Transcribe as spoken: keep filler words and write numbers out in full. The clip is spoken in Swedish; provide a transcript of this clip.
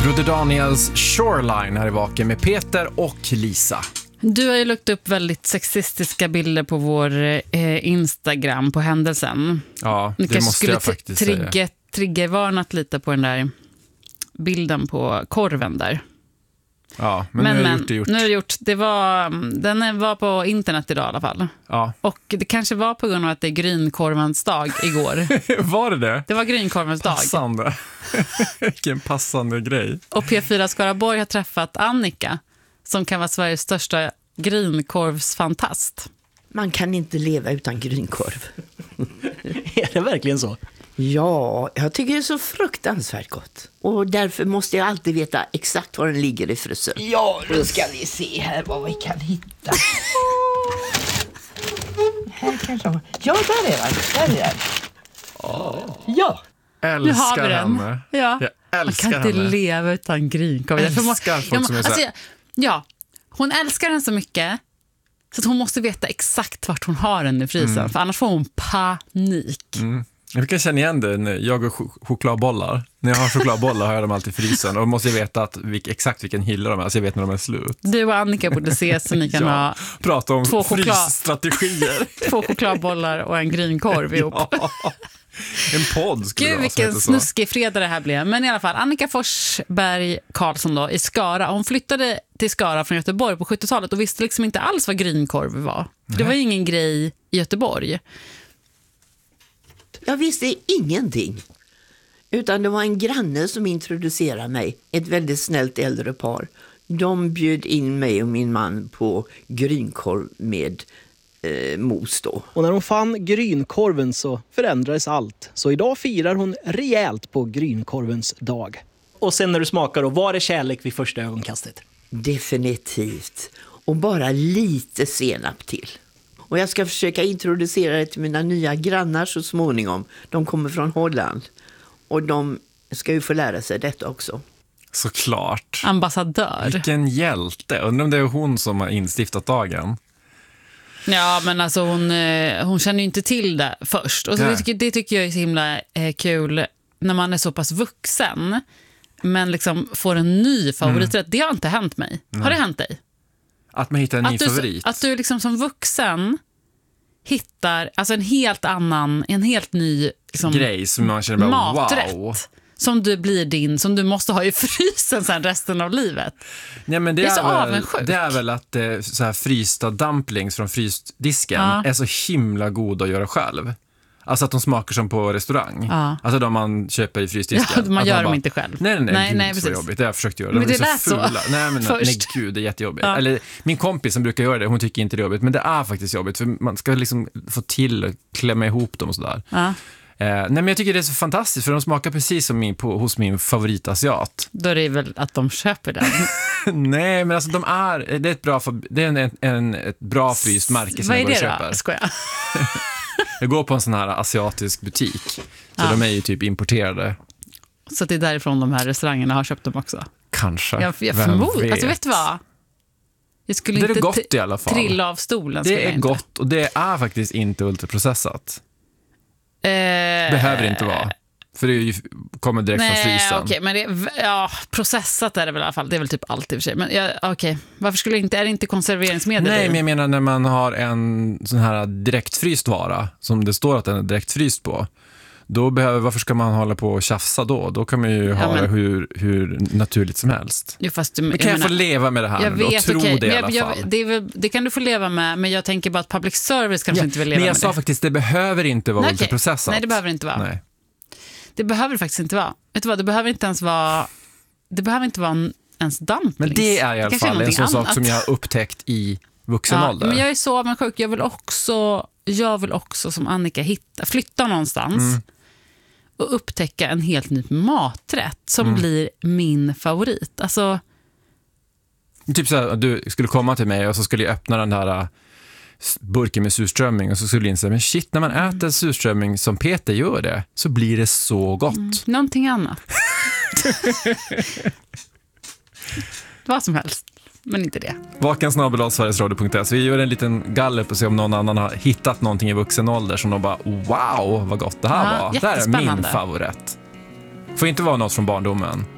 Broder Daniels Shoreline här i Vaken med Peter och Lisa. Du har ju lagt upp väldigt sexistiska bilder på vår eh, Instagram på händelsen. Ja, det Ni måste jag faktiskt trigger, säga. Triggervarnat lite på den där bilden på korven där. Ja, men, men nu har men, gjort det gjort. Nu är det gjort. Det var, den var på internet idag i alla fall. Ja. Och det kanske var på grund av att det är grynkorvens dag igår. Var det det? Det var grynkorvens dag. Passande. Vilken passande grej. Och P fyra Skaraborg har träffat Annika, som kan vara Sveriges största grynkorvsfantast. Man kan inte leva utan grynkorv. Är det verkligen så? Ja, jag tycker det är så fruktansvärt gott. Och därför måste jag alltid veta exakt var den ligger i frysen. Ja, då ska vi se här vad vi kan hitta. Här kanske. Ja, där är den. Där är den. Oh. Ja. Älskar Nu har vi den. henne. Ja. Jag älskar Man kan inte henne. leva utan grynkorv. Jag Må- älskar folk ja, som är så här- alltså, ja, hon älskar den så mycket så att hon måste veta exakt vart hon har den i frysen. Mm. För annars får hon panik. Mm. Jag kan känna igen det när jag har ch- chokladbollar. När jag har chokladbollar har jag dem alltid i frysen. Och då måste jag veta att vilk, exakt vilken hylla de är, så jag vet när de är slut. Du och Annika borde ses så ni kan Ja, ha prata om två choklad- frysstrategier. två chokladbollar och en grynkorv ihop. Ja. En podd skulle Gud, det vara som vilken heter så. snuskig fredag det här blev. Men i alla fall, Annika Forsberg Karlsson då, i Skara. Hon flyttade till Skara från Göteborg på sjuttiotalet och visste liksom inte alls vad grynkorv var. Det var ju ingen grej i Göteborg. Jag visste ingenting. Utan det var en granne som introducerade mig. Ett väldigt snällt äldre par. De bjöd in mig och min man på grynkorv med eh, mos då. Och när hon fann grynkorven så förändrades allt. Så idag firar hon rejält på grynkorvens dag. Och sen när du smakar då, var det kärlek vid första ögonkastet? Definitivt. Och bara lite senap till. Och jag ska försöka introducera det till mina nya grannar så småningom. De kommer från Holland. Och de ska ju få lära sig detta också. Såklart. Ambassadör. Vilken hjälte. Undrar om det är hon som har instiftat dagen. Ja, men alltså hon, eh, hon känner ju inte till det först. Och så Nej. det, tycker, det tycker jag är så himla eh, kul när man är så pass vuxen. Men liksom får en ny favoriträtt. Mm. Det har inte hänt mig. Nej. Har det hänt dig? Att man hittar en ny Att du, favorit. att du liksom som vuxen hittar alltså en helt annan, en helt ny liksom, grej som man känner bara maträtt. wow. Som du blir din, som du måste ha i frysen sen resten av livet. Nej, men det, Det är är så väl, avundsjuk. det är väl att eh, så här frysta dumplings från frysdisken Ja. är så himla god att göra själv. Alltså att de smakar som på restaurang. Ja. Alltså de man köper i frysdisken. Ja, man att gör bara, dem inte själv. Nej, nej, nej, Nej, gud, nej, så precis. jobbigt. Det har jag försökt göra. Men De det är lät så fula. Nej, men nej, först. gud, det är jättejobbigt. Ja. Eller min kompis som brukar göra det, hon tycker inte det är jobbigt. Men det är faktiskt jobbigt, för man ska liksom få till och klämma ihop dem och sådär. Ja. Eh, nej, men jag tycker det är så fantastiskt, för de smakar precis som min, på, hos min favoritasiat. Då är det väl att de köper den. Nej, men alltså de är, det är ett bra, det är en, en, ett bra fryst märke som Vad är jag går och det köper. då? Skojar. Jag går på en sån här asiatisk butik, så Ja. de är ju typ importerade. Så det är därifrån de här restaurangerna har köpt dem också. Kanske. Jag, jag Vem förmodar. vet? Alltså vet du vad? Jag skulle Det är inte gott t- i alla fall. trilla av stolen. skulle Det jag är inte. gott och det är faktiskt inte ultraprocessat. Eh, Behöver inte vara. För det är ju, kommer direkt från Nej, frysen. okej, men det är, ja, processat är det väl i alla fall. Det är väl typ allt i och för sig. Men ja, okej, varför skulle det inte, är det inte konserveringsmedel? Nej, i? men jag menar när man har en sån här direktfryst vara som det står att den är direktfryst på, då behöver, varför ska man hålla på och tjafsa då? Då kan man ju ha men- det hur, hur naturligt som helst. Jo, fast du, Men kan jag, menar- få leva med det här jag nu då? vet, Tro okej, det i men alla jag, fall. jag, det, är väl, det kan du få leva med, men jag tänker bara att public service kanske Ja, inte vill leva men jag med sa det. faktiskt, det behöver inte vara Nej, okej. ultraprocessat. Nej, det behöver det inte vara. Nej. Det behöver det faktiskt inte vara. Vet du vad, det behöver inte ens vara det behöver inte vara en, ens dumplings. Men det är i alla kanske är fall en någonting sån sak annat. som jag har upptäckt i vuxen Ja, ålder. men jag är så avundsjuk. Jag vill också, jag vill också som Annika hitta, flytta någonstans Mm. och upptäcka en helt ny maträtt som Mm. blir min favorit. Alltså, Typ så här, du skulle komma till mig och så skulle jag öppna den här äh, burken med surströmming och så skulle jag inse, men shit, när man äter surströmming som Peter gör det, så blir det så gott. mm, någonting annat. Vad som helst, men inte det. Vaken snabel-a sverigesradio punkt se. Vi gör en liten gallup och se om någon annan har hittat någonting i vuxen ålder som de bara, wow, vad gott det här Ja, var. Det här är min jättespännande. favorit. Får inte vara något från barndomen.